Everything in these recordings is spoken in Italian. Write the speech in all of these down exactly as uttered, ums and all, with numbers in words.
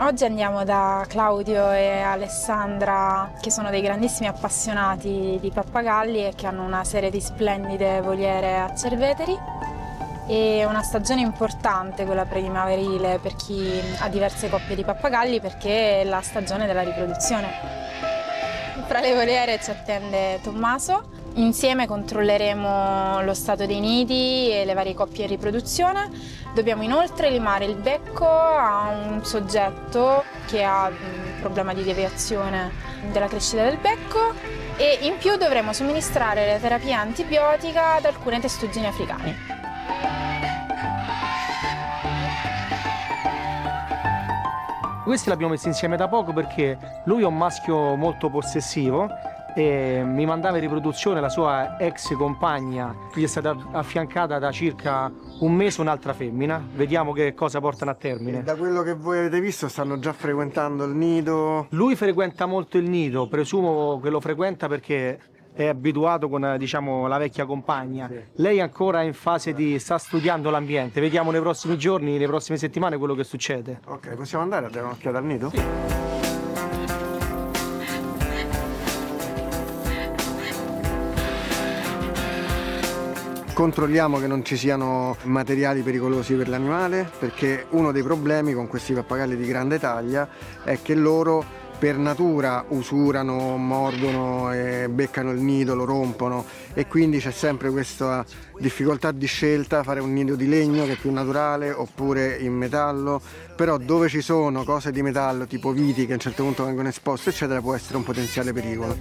Oggi andiamo da Claudio e Alessandra, che sono dei grandissimi appassionati di pappagalli e che hanno una serie di splendide voliere a Cerveteri. È una stagione importante quella primaverile per chi ha diverse coppie di pappagalli, perché è la stagione della riproduzione. Fra le voliere ci attende Tommaso. Insieme controlleremo lo stato dei nidi e le varie coppie in riproduzione. Dobbiamo inoltre limare il becco a un soggetto che ha un problema di deviazione della crescita del becco e in più dovremo somministrare la terapia antibiotica ad alcune testuggini africane. Questi l'abbiamo messi insieme da poco perché lui è un maschio molto possessivo e mi mandava in riproduzione la sua ex compagna, gli è stata affiancata da circa un mese un'altra femmina. Vediamo che cosa portano a termine. E da quello che voi avete visto stanno già frequentando il nido? Lui frequenta molto il nido, presumo che lo frequenta perché è abituato con, diciamo, la vecchia compagna. Sì. Lei è ancora in fase di sta studiando l'ambiente. Vediamo nei prossimi giorni, nelle prossime settimane quello che succede. Ok, possiamo andare a dare un'occhiata al nido? Sì. Controlliamo che non ci siano materiali pericolosi per l'animale, perché uno dei problemi con questi pappagalli di grande taglia è che loro per natura usurano, mordono e beccano il nido, lo rompono, e quindi c'è sempre questa difficoltà di scelta, fare un nido di legno che è più naturale oppure in metallo. Però dove ci sono cose di metallo tipo viti che a un certo punto vengono esposte eccetera può essere un potenziale pericolo.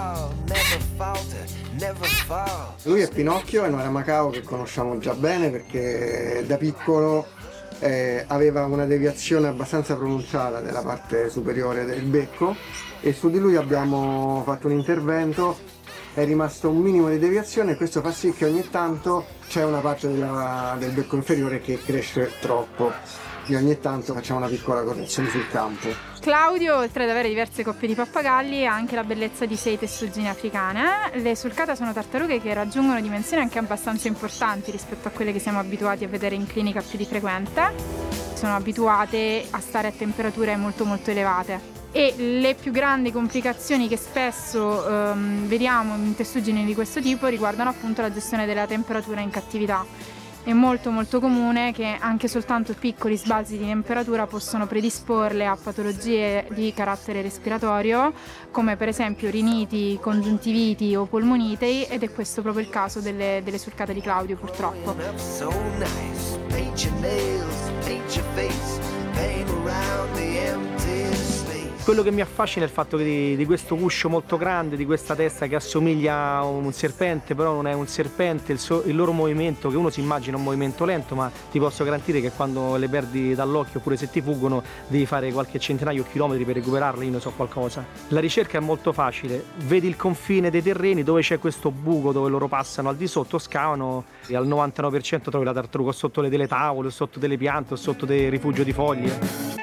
Lui è Pinocchio, è un aramacao che conosciamo già bene perché da piccolo eh, aveva una deviazione abbastanza pronunciata della parte superiore del becco e su di lui abbiamo fatto un intervento, è rimasto un minimo di deviazione e questo fa sì che ogni tanto c'è una parte della, del becco inferiore che cresce troppo e ogni tanto facciamo una piccola correzione sul campo. Claudio, oltre ad avere diverse coppie di pappagalli, ha anche la bellezza di sei testuggini africane. Le sulcata sono tartarughe che raggiungono dimensioni anche abbastanza importanti rispetto a quelle che siamo abituati a vedere in clinica più di frequente. Sono abituate a stare a temperature molto molto elevate. E le più grandi complicazioni che spesso ehm, vediamo in testuggini di questo tipo riguardano appunto la gestione della temperatura in cattività. È molto molto comune che anche soltanto piccoli sbalzi di temperatura possono predisporle a patologie di carattere respiratorio, come per esempio riniti, congiuntiviti o polmoniti, ed è questo proprio il caso delle, delle sulcate di Claudio, purtroppo. Quello che mi affascina è il fatto di, di questo guscio molto grande, di questa testa che assomiglia a un serpente, però non è un serpente, il, so, il loro movimento, che uno si immagina un movimento lento, ma ti posso garantire che quando le perdi dall'occhio, oppure se ti fuggono, devi fare qualche centinaio di chilometri per recuperarle, io ne so qualcosa. La ricerca è molto facile, vedi il confine dei terreni dove c'è questo buco dove loro passano al di sotto, scavano e al novantanove per cento trovi la tartaruga sotto le delle tavole, o sotto delle piante, o sotto dei rifugio di foglie.